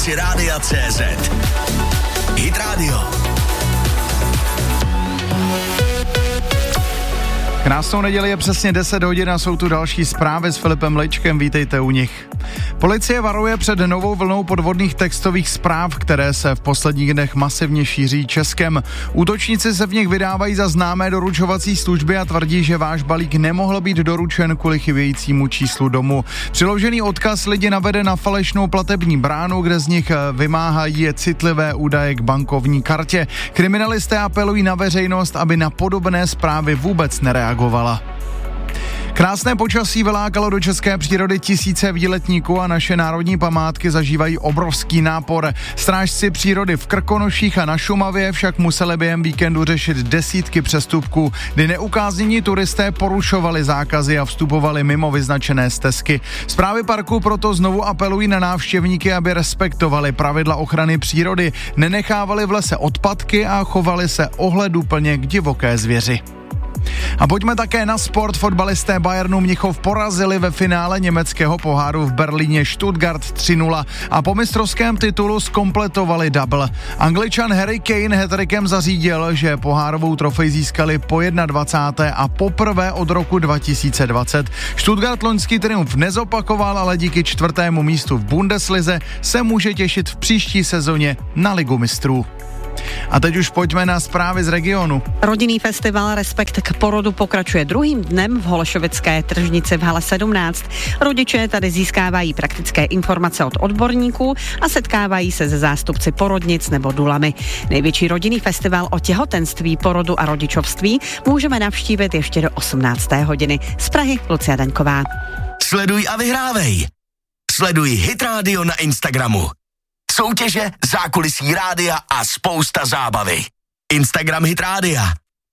aplikaci Rádia.cz. Hit Radio. Krásnou neděli, je přesně 10 hodin a jsou tu další zprávy s Filipem Ličkem, vítejte u nich. Policie varuje před novou vlnou podvodných textových zpráv, které se v posledních dnech masivně šíří Českem. Útočníci se v nich vydávají za známé doručovací služby a tvrdí, že váš balík nemohl být doručen kvůli chybějícímu číslu domu. Přiložený odkaz lidi navede na falešnou platební bránu, kde z nich vymáhají citlivé údaje k bankovní kartě. Kriminalisté apelují na veřejnost, aby na podobné zprávy vůbec nereagovala. Krásné počasí vylákalo do české přírody tisíce výletníků a naše národní památky zažívají obrovský nápor. Strážci přírody v Krkonoších a na Šumavě však museli během víkendu řešit desítky přestupků, kdy neukáznění turisté porušovali zákazy a vstupovali mimo vyznačené stezky. Správy parku proto znovu apelují na návštěvníky, aby respektovali pravidla ochrany přírody, nenechávali v lese odpadky a chovali se ohleduplně k divoké zvěři. A pojďme také na sport. Fotbalisté Bayernu Mnichov porazili ve finále německého poháru v Berlíně Stuttgart 3-0 a po mistrovském titulu zkompletovali double. Angličan Harry Kane hat-trickem zařídil, že pohárovou trofej získali po 21. a poprvé od roku 2020. Stuttgart loňský triumf nezopakoval, ale díky 4. místu v Bundeslize se může těšit v příští sezóně na Ligu mistrů. A teď už pojďme na zprávy z regionu. Rodinný festival Respekt k porodu pokračuje druhým dnem v Holešovické tržnici v hale 17. Rodiče tady získávají praktické informace od odborníků a setkávají se se zástupci porodnic nebo dulami. Největší rodinný festival o těhotenství, porodu a rodičovství můžeme navštívit ještě do 18. hodiny. Z Prahy Lucia Daňková. Sleduj a vyhrávej. Sleduj Hit Radio na Instagramu. Soutěže, zákulisí rádia a spousta zábavy. Instagram Hit Rádia.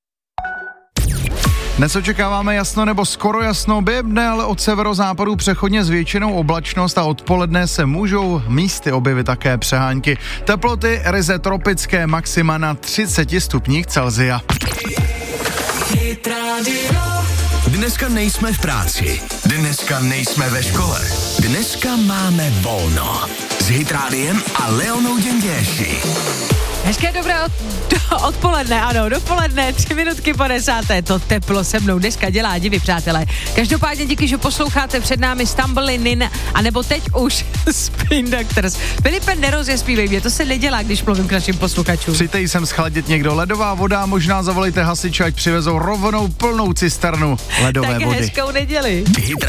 Dnes očekáváme jasno nebo skoro jasno, během dne ale od severozápadu přechodně zvětšenou oblačnost a odpoledne se můžou místy objevit také přehánky. Teploty ryze tropické, maxima na 30 stupních Celsia. Hit Radio. Dneska nejsme v práci, dneska nejsme ve škole, dneska máme volno. S Hit Rádiem a Leonou Děnděši. Hezké dobré odpoledne, ano, dopoledne, 3 minutky po 10. To teplo se mnou dneska dělá divy, přátelé. Každopádně díky, že posloucháte, před námi Stumbling In, anebo teď už Spin Doctors. Filipe, nerozespívej mě, to se nedělá, když mluvím k našim posluchačům. Přijďte sem schladit někdo, ledová voda, možná zavolejte hasiče, ať přivezou rovnou plnou cisternu ledové tak vody. Hezkou neděli. Hit